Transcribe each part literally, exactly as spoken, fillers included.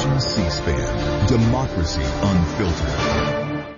watching C-SPAN, Democracy Unfiltered.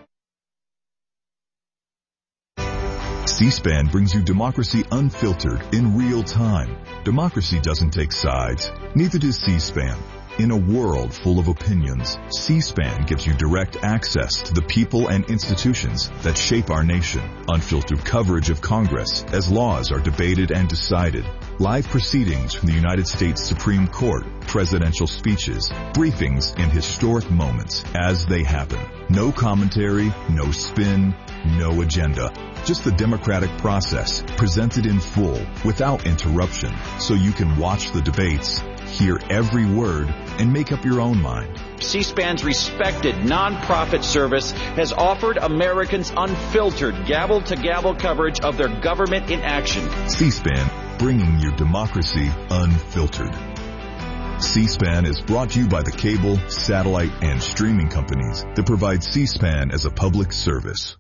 C-SPAN brings you Democracy Unfiltered in real time. Democracy doesn't take sides, neither does C-SPAN. In a world full of opinions, C-SPAN gives you direct access to the people and institutions that shape our nation. Unfiltered coverage of Congress as laws are debated and decided. Live proceedings from the United States Supreme Court, presidential speeches, briefings, and historic moments as they happen. No commentary, no spin, no agenda. Just the democratic process presented in full without interruption so you can watch the debates, hear every word, and make up your own mind. C-SPAN's respected nonprofit service has offered Americans unfiltered gavel-to-gavel coverage of their government in action. C-SPAN, bringing your democracy unfiltered. C-SPAN is brought to you by the cable, satellite, and streaming companies that provide C-SPAN as a public service.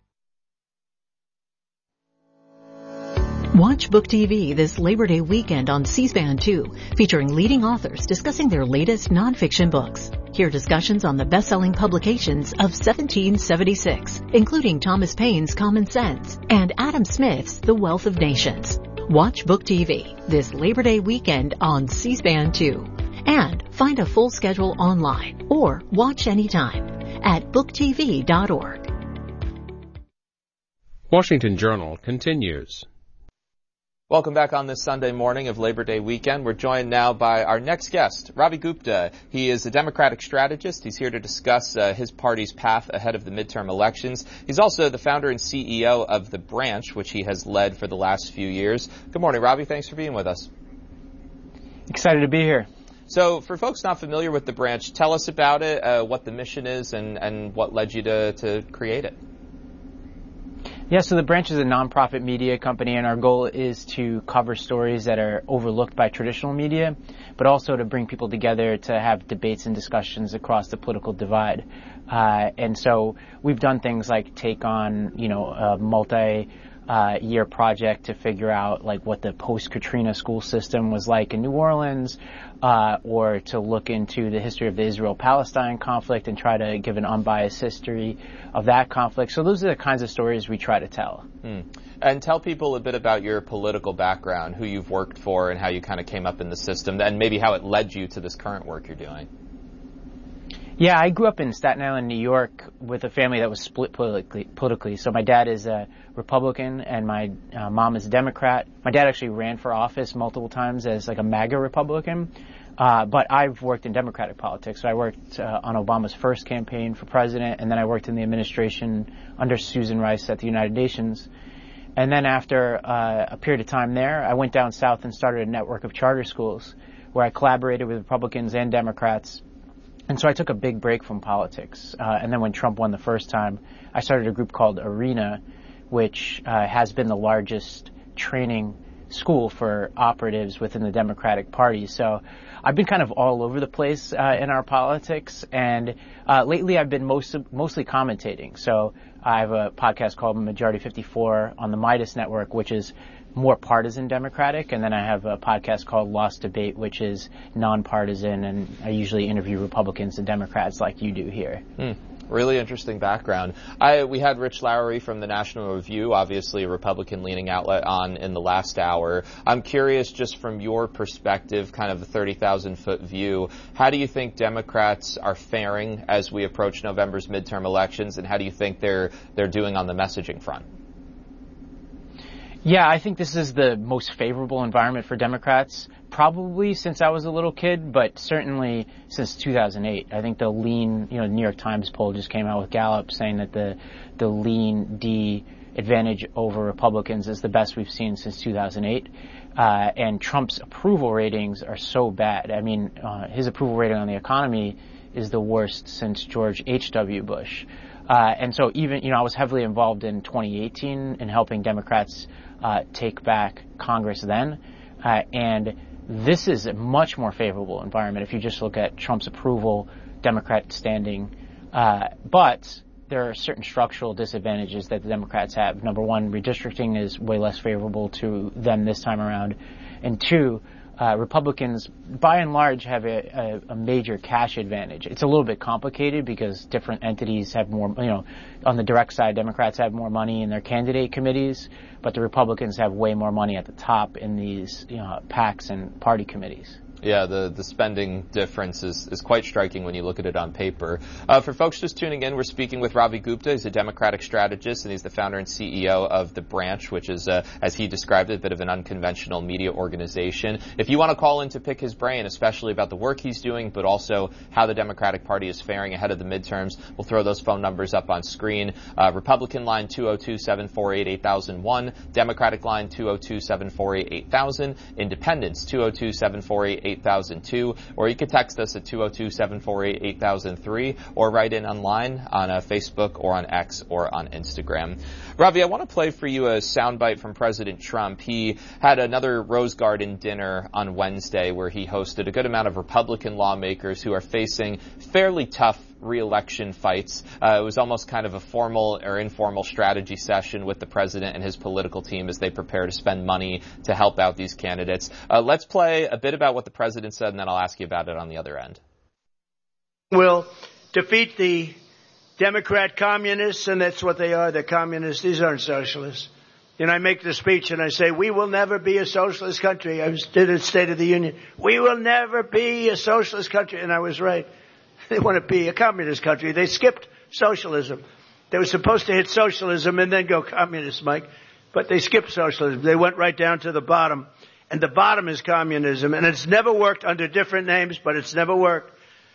Watch Book T V this Labor Day weekend on C-SPAN two, featuring leading authors discussing their latest nonfiction books. Hear discussions on the best-selling publications of seventeen seventy-six, including Thomas Paine's Common Sense and Adam Smith's The Wealth of Nations. Watch Book T V this Labor Day weekend on C-SPAN two. And find a full schedule online or watch anytime at book t v dot org. Washington Journal continues. Welcome back on this Sunday morning of Labor Day weekend. We're joined now by our next guest, Ravi Gupta. He is a Democratic strategist. He's here to discuss uh, his party's path ahead of the midterm elections. He's also the founder and C E O of The Branch, which he has led for the last few years. Good morning, Ravi. Thanks for being with us. Excited to be here. So for folks not familiar with The Branch, tell us about it, uh, what the mission is, and, and what led you to, to create it. Yeah, so The Branch is a nonprofit media company, and our goal is to cover stories that are overlooked by traditional media, but also to bring people together to have debates and discussions across the political divide. Uh, and so we've done things like take on, you know, a multi Uh, year project to figure out like what the post-Katrina school system was like in New Orleans, uh, or to look into the history of the Israel-Palestine conflict and try to give an unbiased history of that conflict. So those are the kinds of stories we try to tell. Mm. And tell people a bit about your political background, who you've worked for, and how you kind of came up in the system, and maybe how it led you to this current work you're doing. Yeah, I grew up in Staten Island, New York, with a family that was split politically. politically. So my dad is a Republican and my uh, mom is a Democrat. My dad actually ran for office multiple times as like a MAGA Republican. Uh, but I've worked in Democratic politics. So I worked uh, on Obama's first campaign for president, and then I worked in the administration under Susan Rice at the United Nations. And then after uh, a period of time there, I went down south and started a network of charter schools where I collaborated with Republicans and Democrats. And so I took a big break from politics. Uh, and then when Trump won the first time, I started a group called ARENA, which uh, has been the largest training school for operatives within the Democratic Party. So I've been kind of all over the place uh, in our politics. And uh, lately I've been most, mostly commentating. So I have a podcast called Majority fifty-four on the Midas Network, which is more partisan Democratic, and then I have a podcast called Lost Debate, which is nonpartisan, and I usually interview Republicans and Democrats like you do here. Hmm. Really interesting background. I, we had Rich Lowry from the National Review, obviously a Republican-leaning outlet, on in the last hour. I'm curious, just from your perspective, kind of the thirty thousand foot view, how do you think Democrats are faring as we approach November's midterm elections, and how do you think they're they're doing on the messaging front? Yeah, I think this is the most favorable environment for Democrats, probably since I was a little kid, but certainly since two thousand eight. I think the lean, you know, the New York Times poll just came out with Gallup saying that the the lean D advantage over Republicans is the best we've seen since two thousand eight. Uh, and Trump's approval ratings are so bad. I mean, uh, his approval rating on the economy is the worst since George H W Bush. Uh, and so even, you know, I was heavily involved in twenty eighteen in helping Democrats uh, take back Congress then. Uh, and this is a much more favorable environment if you just look at Trump's approval, Democrat standing. Uh, but there are certain structural disadvantages that the Democrats have. Number one, redistricting is way less favorable to them this time around. And two, uh, Republicans, by and large, have a, a, a major cash advantage. It's a little bit complicated because different entities have more, you know, on the direct side, Democrats have more money in their candidate committees, but the Republicans have way more money at the top in these, you know, PACs and party committees. Yeah, the, the spending difference is, is quite striking when you look at it on paper. Uh, for folks just tuning in, we're speaking with Ravi Gupta. He's a Democratic strategist, and he's the founder and C E O of The Branch, which is, uh, as he described it, a bit of an unconventional media organization. If you want to call in to pick his brain, especially about the work he's doing, but also how the Democratic Party is faring ahead of the midterms, we'll throw those phone numbers up on screen. Uh, Republican line two oh two, seven four eight, eight thousand one, Democratic line two oh two, seven four eight, eight thousand, Independents two oh two, seven four eight, eight thousand two, or you could text us at two oh two, seven four eight, eight thousand three, or write in online on uh, Facebook or on X or on Instagram. Ravi, I want to play for you a soundbite from President Trump. He had another Rose Garden dinner on Wednesday where he hosted a good amount of Republican lawmakers who are facing fairly tough re-election fights. Uh, it was almost kind of a formal or informal strategy session with the president and his political team as they prepare to spend money to help out these candidates. Uh, let's play a bit about what the president said, and then I'll ask you about it on the other end. We'll defeat the Democrat communists, and that's what they are. They're communists. These aren't socialists. And I make the speech and I say, we will never be a socialist country. I did a State of the Union. We will never be a socialist country. And I was right. They want to be a communist country. They skipped socialism. They were supposed to hit socialism and then go communist, Mike. But they skipped socialism. They went right down to the bottom. And the bottom is communism. And it's never worked under different names, but it's never worked.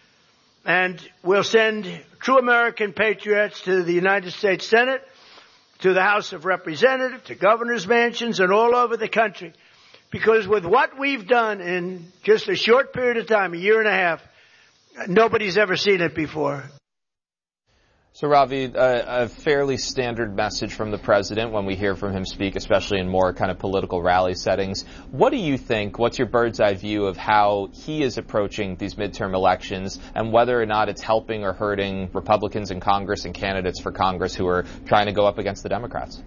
And we'll send true American patriots to the United States Senate, to the House of Representatives, to governors' mansions, and all over the country. Because with what we've done in just a short period of time, a year and a half, nobody's ever seen it before. So, Ravi, uh, a fairly standard message from the president when we hear from him speak, especially in more kind of political rally settings. What do you think, what's your bird's eye view of how he is approaching these midterm elections and whether or not it's helping or hurting Republicans in Congress and candidates for Congress who are trying to go up against the Democrats?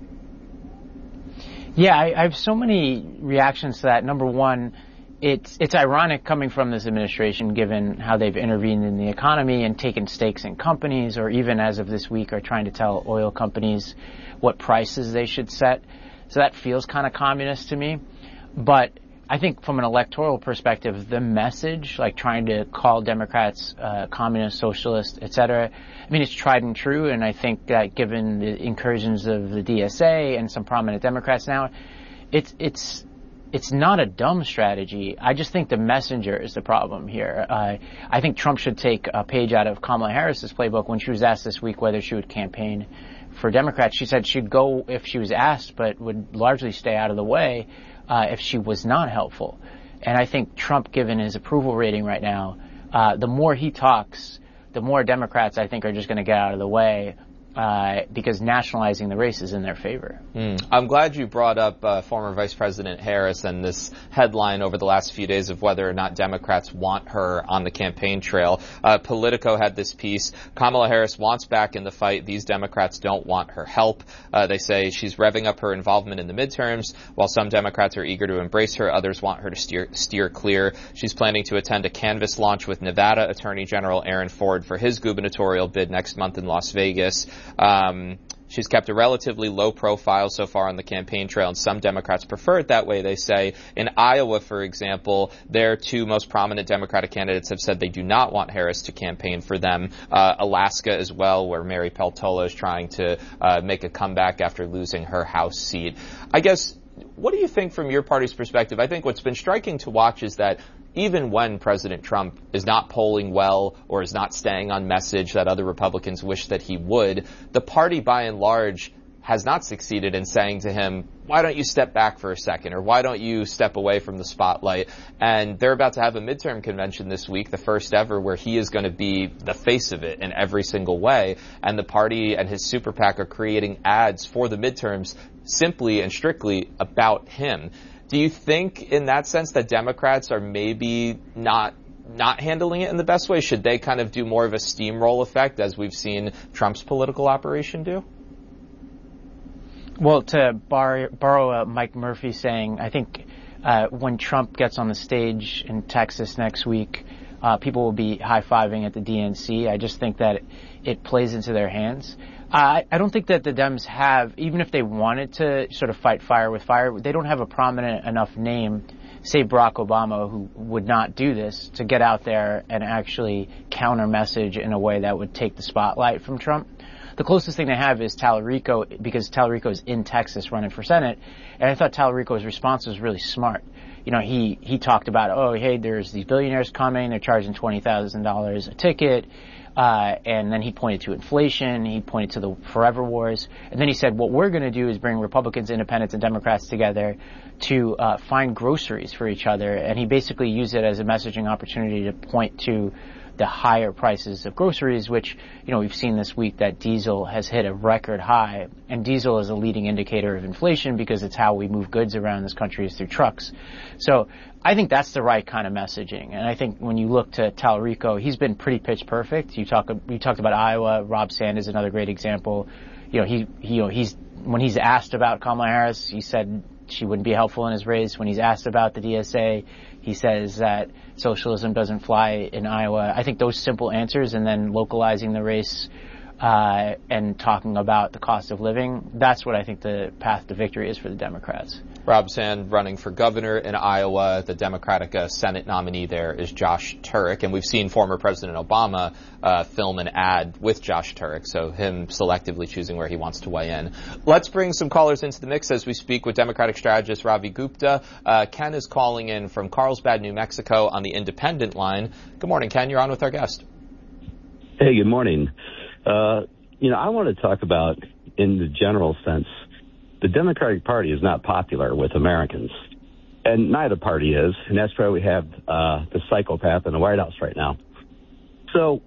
Yeah, I, I have so many reactions to that. Number one, It's it's ironic coming from this administration, given how they've intervened in the economy and taken stakes in companies, or even as of this week are trying to tell oil companies what prices they should set. So that feels kind of communist to me. But I think from an electoral perspective, the message, like trying to call Democrats uh, communist, socialist, et cetera, I mean, it's tried and true. And I think that given the incursions of the D S A and some prominent Democrats now, it's it's It's not a dumb strategy. I just think the messenger is the problem here. Uh, I think Trump should take a page out of Kamala Harris's playbook. When she was asked this week whether she would campaign for Democrats, she said she'd go if she was asked, but would largely stay out of the way uh, if she was not helpful. And I think Trump, given his approval rating right now, uh, the more he talks, the more Democrats, I think, are just going to get out of the way. Uh, because nationalizing the race is in their favor. Mm. I'm glad you brought up uh, former Vice President Harris and this headline over the last few days of whether or not Democrats want her on the campaign trail. Uh, Politico had this piece. Kamala Harris wants back in the fight. These Democrats don't want her help. Uh, they say she's revving up her involvement in the midterms. While some Democrats are eager to embrace her, others want her to steer, steer clear. She's planning to attend a canvass launch with Nevada Attorney General Aaron Ford for his gubernatorial bid next month in Las Vegas. Um, she's kept a relatively low profile so far on the campaign trail, and some Democrats prefer it that way, they say. In Iowa, for example, their two most prominent Democratic candidates have said they do not want Harris to campaign for them. Uh, Alaska as well, where Mary Peltola is trying to uh, make a comeback after losing her House seat. I guess, what do you think from your party's perspective? I think what's been striking to watch is that even when President Trump is not polling well or is not staying on message that other Republicans wish that he would, the party by and large has not succeeded in saying to him, why don't you step back for a second, or why don't you step away from the spotlight? And they're about to have a midterm convention this week, the first ever, where he is going to be the face of it in every single way. And the party and his super PAC are creating ads for the midterms simply and strictly about him. Do you think in that sense that Democrats are maybe not not handling it in the best way? Should they kind of do more of a steamroll effect as we've seen Trump's political operation do? Well, to bar, borrow uh, Mike Murphy saying, I think uh, when Trump gets on the stage in Texas next week, uh, people will be high-fiving at the D N C. I just think that it, it plays into their hands. I, I don't think that the Dems have, even if they wanted to sort of fight fire with fire, they don't have a prominent enough name, say Barack Obama, who would not do this, to get out there and actually counter message in a way that would take the spotlight from Trump. The closest thing they have is Tallarico, because Tallarico is in Texas running for Senate, and I thought Tallarico's response was really smart. You know, he, he talked about, oh, hey, there's these billionaires coming, they're charging twenty thousand dollars a ticket, uh, and then he pointed to inflation, he pointed to the forever wars, and then he said, what we're going to do is bring Republicans, Independents, and Democrats together to uh, find groceries for each other, and he basically used it as a messaging opportunity to point to the higher prices of groceries, which, you know, we've seen this week that diesel has hit a record high, and diesel is a leading indicator of inflation because it's how we move goods around this country is through trucks. So I think that's the right kind of messaging, and I think when you look to Tallarico, he's been pretty pitch perfect. You talk, you talked about Iowa. Rob Sand is another great example. You know, he, he, you know, he's when he's asked about Kamala Harris, he said she wouldn't be helpful in his race. When he's asked about the D S A, he says that socialism doesn't fly in Iowa. I think those simple answers and then localizing the race uh, and talking about the cost of living, that's what I think the path to victory is for the Democrats. Rob Sand running for governor in Iowa. The Democratic uh, Senate nominee there is Josh Turek. And we've seen former President Obama uh, film an ad with Josh Turek, so him selectively choosing where he wants to weigh in. Let's bring some callers into the mix as we speak with Democratic strategist Ravi Gupta. Uh, Ken is calling in from Carlsbad, New Mexico on the independent line. Good morning, Ken. You're on with our guest. Hey, good morning. Uh, you know, I want to talk about, in the general sense, the Democratic Party is not popular with Americans, and neither party is, and that's why we have uh, the psychopath in the White House right now. So,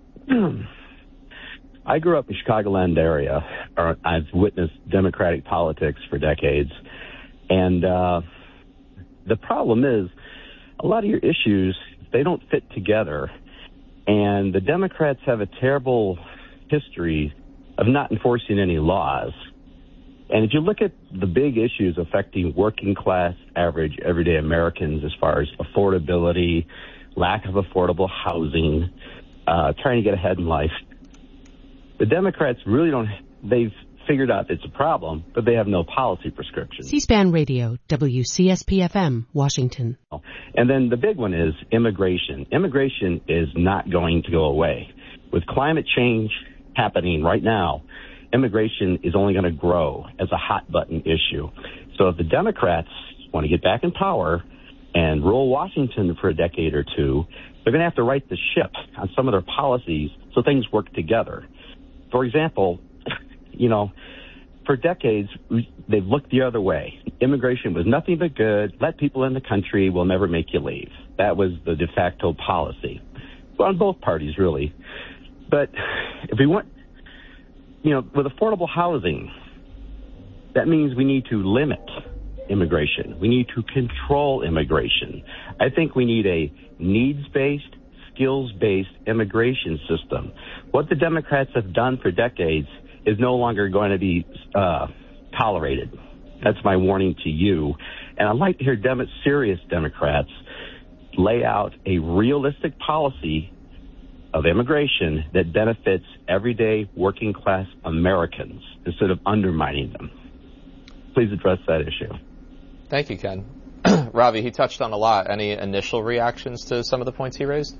I grew up in the Chicagoland area, or I've witnessed Democratic politics for decades, and uh, the problem is, a lot of your issues, they don't fit together, and the Democrats have a terrible history of not enforcing any laws. And if you look at the big issues affecting working class, average, everyday Americans as far as affordability, lack of affordable housing, uh, trying to get ahead in life, the Democrats really don't, they've figured out it's a problem, but they have no policy prescription. C-SPAN Radio, W C S P F M, Washington. And then the big one is immigration. Immigration is not going to go away. With climate change happening right now, immigration is only going to grow as a hot button issue. So if the Democrats want to get back in power and rule Washington for a decade or two, they're going to have to right the ship on some of their policies so things work together. For example, you know, for decades, they've looked the other way. Immigration was nothing but good. Let people in the country, we'll never make you leave. That was the de facto policy. Well, on both parties, really. But if we want, you know, with affordable housing, that means we need to limit immigration. We need to control immigration. I think we need a needs-based, skills-based immigration system. What the Democrats have done for decades is no longer going to be uh, tolerated. That's my warning to you. And I'd like to hear dem- serious Democrats lay out a realistic policy of immigration that benefits everyday working class Americans instead of undermining them. Please address that issue. Thank you, Ken. Ravi, he touched on a lot. Any initial reactions to some of the points he raised?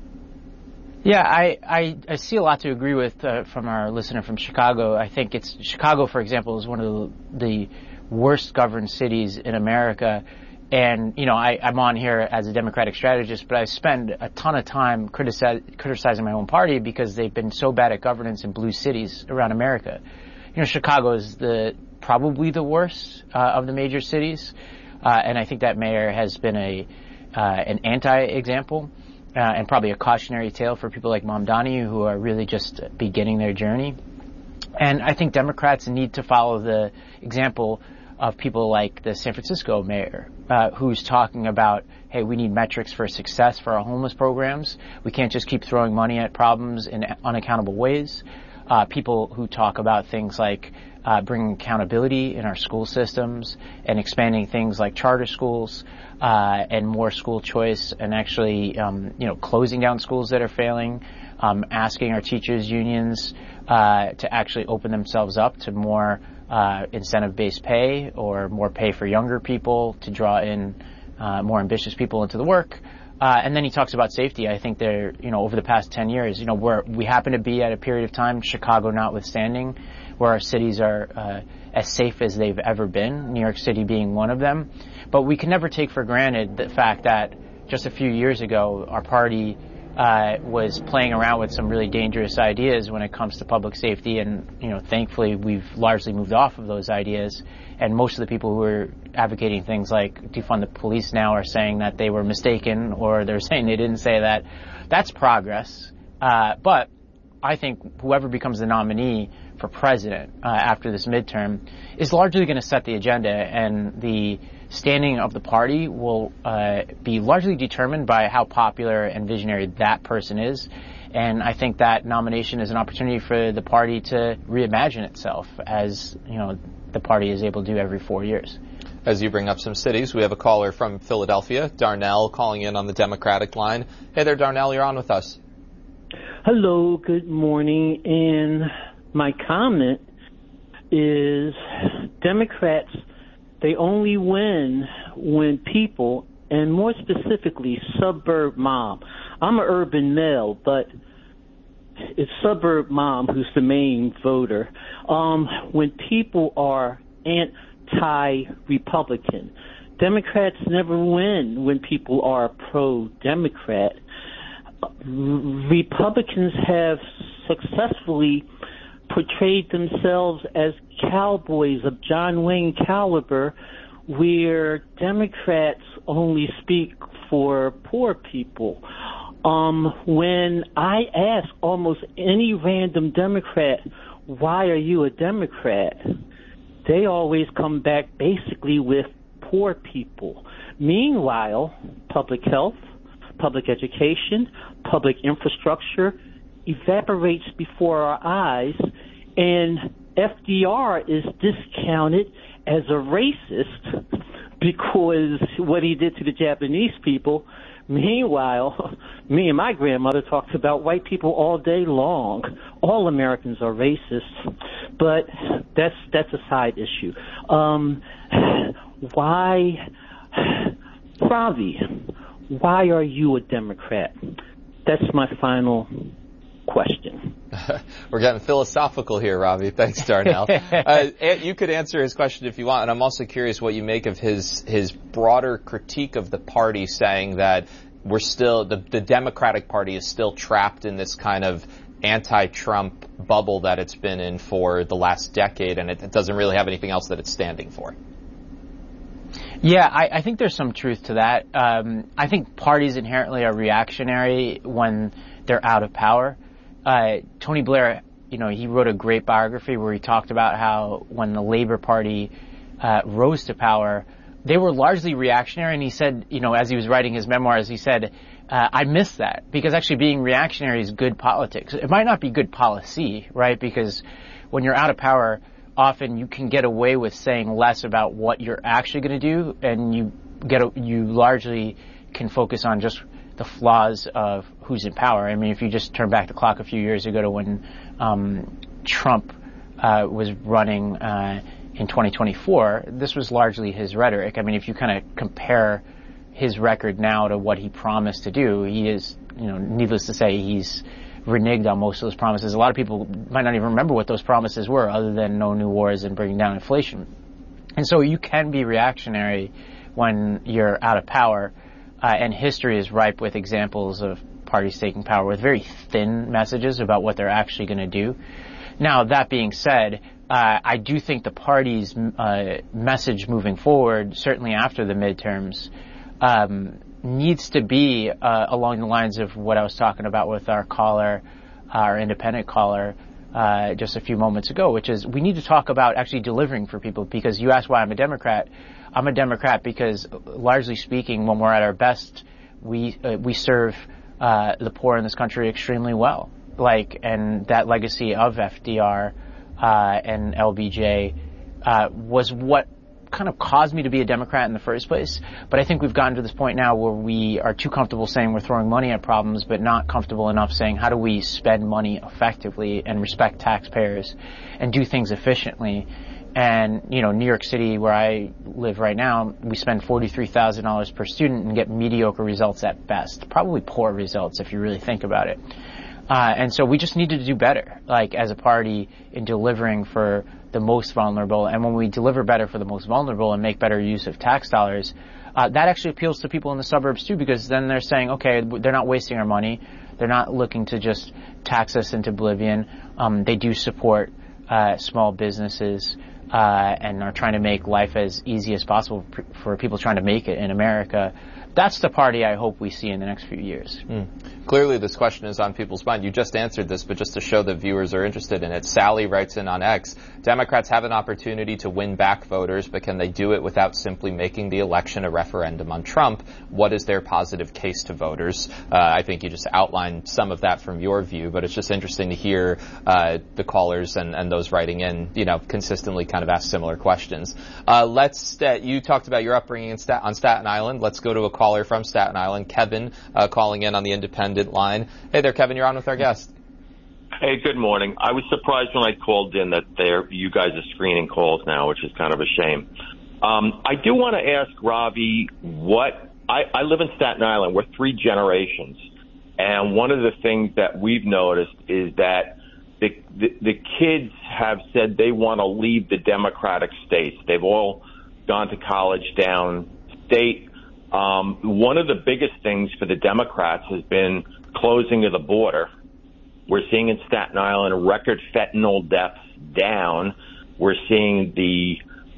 Yeah, I, I, I see a lot to agree with uh, from our listener from Chicago. I think it's Chicago, for example, is one of the, the worst governed cities in America. And, you know, I, I'm on here as a Democratic strategist, but I spend a ton of time criticize, criticizing my own party because they've been so bad at governance in blue cities around America. You know, Chicago is the probably the worst uh, of the major cities, uh, and I think that mayor has been a uh, an anti-example uh, and probably a cautionary tale for people like Mamdani who are really just beginning their journey. And I think Democrats need to follow the example of people like the San Francisco mayor, uh, who's talking about, hey, we need metrics for success for our homeless programs. We can't just keep throwing money at problems in unaccountable ways. Uh, people who talk about things like uh, bringing accountability in our school systems and expanding things like charter schools uh, and more school choice, and actually, um, you know, closing down schools that are failing, um, asking our teachers' unions uh, to actually open themselves up to more uh, incentive-based pay or more pay for younger people to draw in uh, more ambitious people into the work. Uh, and then he talks about safety. I think there, you know, over the past ten years, you know, where we happen to be at a period of time, Chicago notwithstanding, where our cities are uh, as safe as they've ever been, New York City being one of them. But we can never take for granted the fact that just a few years ago, our party uh, was playing around with some really dangerous ideas when it comes to public safety. And, you know, thankfully, we've largely moved off of those ideas. And most of the people who are advocating things like defund the police now are saying that they were mistaken, or they're saying they didn't say that. That's progress. Uh, but I think whoever becomes the nominee for president uh, after this midterm is largely going to set the agenda, and the standing of the party will uh, be largely determined by how popular and visionary that person is. And I think that nomination is an opportunity for the party to reimagine itself, as, you know, the party is able to do every four years. As you bring up some cities, we have a caller from Philadelphia, Darnell, calling in on the Democratic line. Hey there, Darnell, you're on with us. Hello, good morning. And my comment is Democrats, they only win when people, and more specifically, suburb mom. I'm an urban male, but it's suburb mom who's the main voter. Um, when people are anti-Republican, Democrats never win when people are pro-Democrat. Republicans have successfully portrayed themselves as cowboys of John Wayne caliber, where Democrats only speak for poor people. Um, when I ask almost any random Democrat, why are you a Democrat? They always come back basically with poor people. Meanwhile, public health, public education, public infrastructure evaporates before our eyes, and F D R is discounted as a racist because what he did to the Japanese people. Meanwhile, me and my grandmother talked about white people all day long. All Americans are racist, but that's that's a side issue. Um, why, Ravi, why are you a Democrat? That's my final question. We're getting philosophical here, Ravi. Thanks, Darnell. uh, you could answer his question if you want, and I'm also curious what you make of his his broader critique of the party, saying that we're still the, the Democratic Party is still trapped in this kind of anti-Trump bubble that it's been in for the last decade, and it, it doesn't really have anything else that it's standing for. Yeah, I, I think there's some truth to that. Um, I think parties inherently are reactionary when they're out of power. Uh, Tony Blair, you know, he wrote a great biography where he talked about how when the Labor Party uh, rose to power, they were largely reactionary. And he said, you know, as he was writing his memoirs, he said, uh, I miss that, because actually being reactionary is good politics. It might not be good policy, right? Because when you're out of power, often you can get away with saying less about what you're actually going to do, and you get a, you largely can focus on just the flaws of who's in power. I mean, if you just turn back the clock a few years ago to when um, Trump uh, was running uh, in twenty twenty-four, this was largely his rhetoric. I mean, if you kind of compare his record now to what he promised to do, he is, you know, needless to say, he's reneged on most of those promises. A lot of people might not even remember what those promises were, other than no new wars and bringing down inflation. And so you can be reactionary when you're out of power. Uh, and history is ripe with examples of parties taking power with very thin messages about what they're actually going to do. Now, that being said, uh, I do think the party's uh, message moving forward, certainly after the midterms, um, needs to be uh, along the lines of what I was talking about with our caller, our independent caller, uh, just a few moments ago, which is we need to talk about actually delivering for people. Because you asked why I'm a Democrat. I'm a Democrat because, largely speaking, when we're at our best, we uh, we serve uh, the poor in this country extremely well. Like, and that legacy of F D R uh, and L B J uh, was what kind of caused me to be a Democrat in the first place. But I think we've gotten to this point now where we are too comfortable saying we're throwing money at problems, but not comfortable enough saying how do we spend money effectively and respect taxpayers and do things efficiently. And, you know, New York City, where I live right now, we spend forty-three thousand dollars per student and get mediocre results at best. Probably poor results if you really think about it. Uh, and so we just needed to do better, like, as a party in delivering for the most vulnerable. And when we deliver better for the most vulnerable and make better use of tax dollars, uh, that actually appeals to people in the suburbs too, because then they're saying, okay, they're not wasting our money. They're not looking to just tax us into oblivion. Um, they do support uh, small businesses uh, and are trying to make life as easy as possible pr- for people trying to make it in America. That's the party I hope we see in the next few years. Mm. Clearly, this question is on people's mind. You just answered this, but just to show that viewers are interested in it, Sally writes in on X, Democrats have an opportunity to win back voters, but can they do it without simply making the election a referendum on Trump? What is their positive case to voters? Uh, I think you just outlined some of that from your view, but it's just interesting to hear uh, the callers and, and those writing in, you know, consistently kind of ask similar questions. Uh, let's, uh, you talked about your upbringing in Stat- on Staten Island. Let's go to a caller from Staten Island, Kevin, uh, calling in on the Independent line. Hey there, Kevin, you're on with our guest. Hey, good morning. I was surprised when I called in that there you guys are screening calls now, which is kind of a shame. Um, I do want to ask Ravi what I, I live in Staten Island. We're three generations, and one of the things that we've noticed is that the the, the kids have said they want to leave the Democratic states. They've all gone to college downstate. Um, one of the biggest things for the Democrats has been closing of the border. We're seeing in Staten Island record fentanyl deaths down. We're seeing the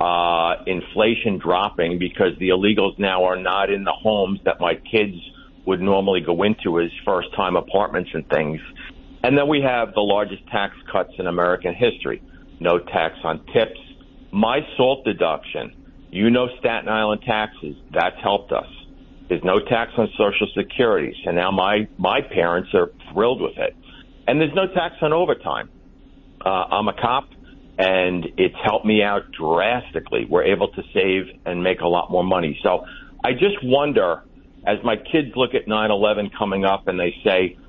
uh, inflation dropping because the illegals now are not in the homes that my kids would normally go into as first-time apartments and things. And then we have the largest tax cuts in American history. No tax on tips. My salt deduction. You know Staten Island taxes. That's helped us. There's no tax on Social Security. So now my, my parents are thrilled with it. And there's no tax on overtime. Uh, I'm a cop, and it's helped me out drastically. We're able to save and make a lot more money. So I just wonder, as my kids look at nine eleven coming up and they say,